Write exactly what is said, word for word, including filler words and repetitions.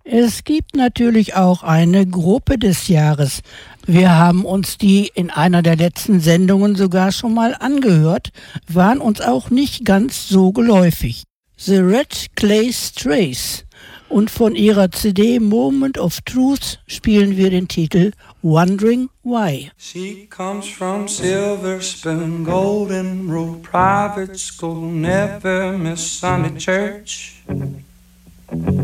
Es gibt natürlich auch eine Gruppe des Jahres. Wir haben uns die in einer der letzten Sendungen sogar schon mal angehört, waren uns auch nicht ganz so geläufig. The Red Clay Strays. Und von ihrer C D Moment of Truth spielen wir den Titel Wondering Why. She comes from Silver Spoon, Golden Rule, private school, never miss Sunday church.